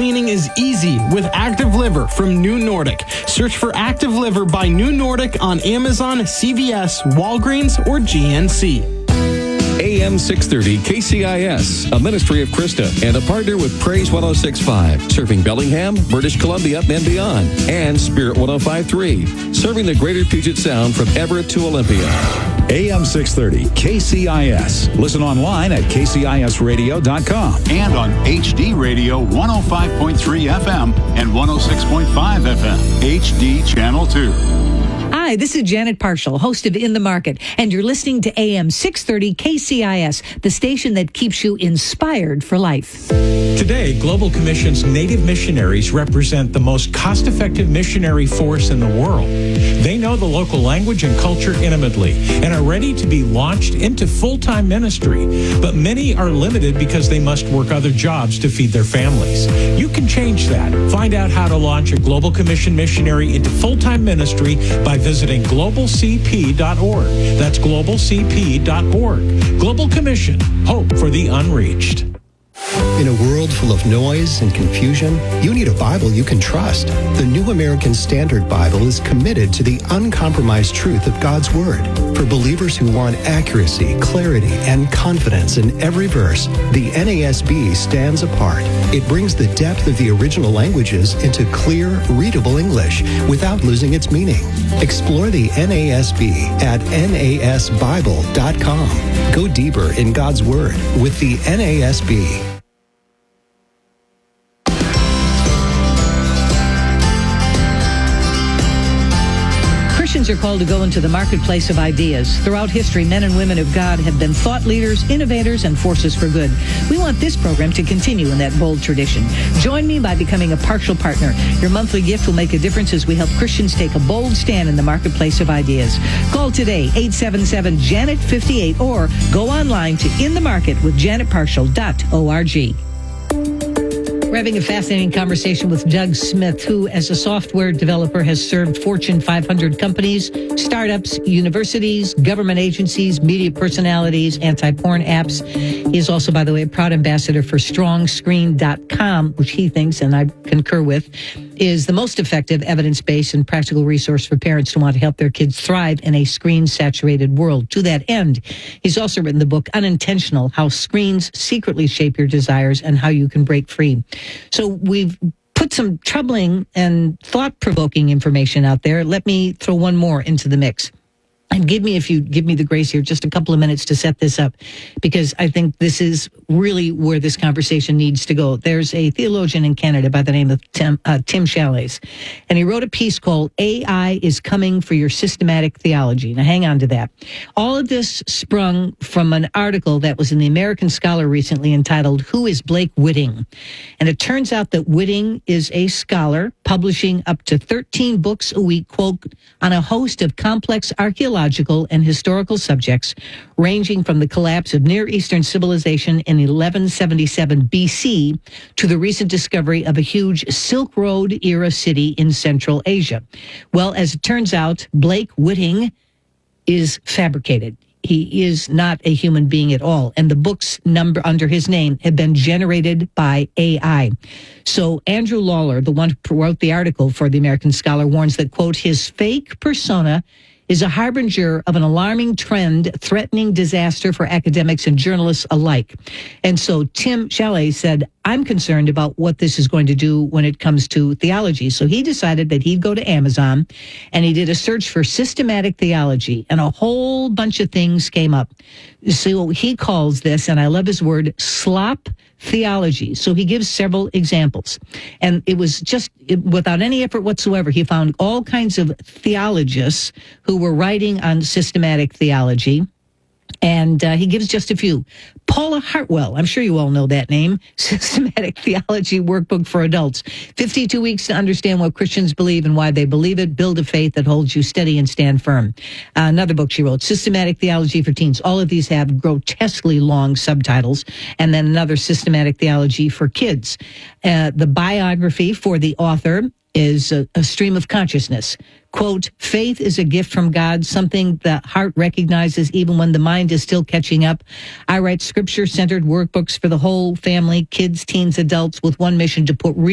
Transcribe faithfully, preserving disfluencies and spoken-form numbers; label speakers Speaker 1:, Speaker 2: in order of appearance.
Speaker 1: cleaning is easy with Active Liver from New Nordic. Search for Active Liver by New Nordic on Amazon, C V S, Walgreens, or G N C.
Speaker 2: A M six thirty K C I S, a ministry of Krista and a partner with Praise one oh six point five, serving Bellingham, British Columbia, and beyond, and Spirit one oh five point three, serving the greater Puget Sound from Everett to Olympia.
Speaker 3: A M six thirty K C I S. Listen online at k c i s radio dot com
Speaker 4: and on H D Radio one oh five point three F M and one oh six point five F M, H D Channel two.
Speaker 5: Hi, this is Janet Parshall, host of In the Market, and you're listening to A M six thirty K C I S, the station that keeps you inspired for life.
Speaker 6: Today, Global Commission's Native missionaries represent the most cost-effective missionary force in the world. They know the local language and culture intimately and are ready to be launched into full-time ministry. But many are limited because they must work other jobs to feed their families. You can change that. Find out how to launch a Global Commission missionary into full-time ministry by visiting global c p dot org. That's global c p dot org. Global Commission, hope for the unreached.
Speaker 7: In a world full of noise and confusion, you need a Bible you can trust. The New American Standard Bible is committed to the uncompromised truth of God's Word. For believers who want accuracy, clarity, and confidence in every verse, the N A S B stands apart. It brings the depth of the original languages into clear, readable English without losing its meaning. Explore the N A S B at N A S Bible dot com. Go deeper in God's Word with the N A S B.
Speaker 5: Christians are called to go into the marketplace of ideas. Throughout history, men and women of God have been thought leaders, innovators, and forces for good. We want this program to continue in that bold tradition. Join me by becoming a partial partner. Your monthly gift will make a difference as we help Christians take a bold stand in the marketplace of ideas. Call today, eight seven seven, Janet fifty-eight, or go online to in the market with janet parshall dot org. We're having a fascinating conversation with Doug Smith, who, as a software developer, has served Fortune five hundred companies, startups, universities, government agencies, media personalities, anti-porn apps. He is also, by the way, a proud ambassador for strong screen dot com, which he thinks, and I concur with, is the most effective, evidence-based, and practical resource for parents who want to help their kids thrive in a screen-saturated world. To that end, he's also written the book Unintentional: How Screens Secretly Shape Your Desires and How You Can Break Free. So we've put some troubling and thought-provoking information out there. Let me throw one more into the mix. And give me, if you give me the grace here, just a couple of minutes to set this up, because I think this is really where this conversation needs to go. There's a theologian in Canada by the name of Tim, uh, Tim Challies, and he wrote a piece called A I is Coming for Your Systematic Theology. Now, hang on to that. All of this sprung from an article that was in the American Scholar recently entitled, Who is Blake Whitting? And it turns out that Whitting is a scholar publishing up to thirteen books a week, quote, on a host of complex archaeological and historical subjects, ranging from the collapse of Near Eastern civilization in eleven seventy-seven B C to the recent discovery of a huge Silk Road-era city in Central Asia. Well, as it turns out, Blake Whitting is fabricated. He is not a human being at all. And the books number under his name have been generated by A I. So Andrew Lawler, the one who wrote the article for the American Scholar, warns that, quote, his fake persona is a harbinger of an alarming trend threatening disaster for academics and journalists alike. And so Tim Challies said, I'm concerned about what this is going to do when it comes to theology. So he decided that he'd go to Amazon and he did a search for systematic theology, and a whole bunch of things came up. So he calls this, and I love his word, slop theology. So he gives several examples. And it was just it, without any effort whatsoever, he found all kinds of theologists who were writing on systematic theology. And uh, he gives just a few. Paula Hartwell, I'm sure you all know that name, Systematic Theology Workbook for Adults. fifty-two weeks to understand what Christians believe and why they believe it. Build a faith that holds you steady and stand firm. Uh, another book she wrote, Systematic Theology for Teens. All of these have grotesquely long subtitles. And then another, Systematic Theology for Kids. Uh, the biography for the author is a, a stream of consciousness. Quote, faith is a gift from God, something the heart recognizes even when the mind is still catching up. I write scripture-centered workbooks for the whole family, kids, teens, adults, with one mission to put real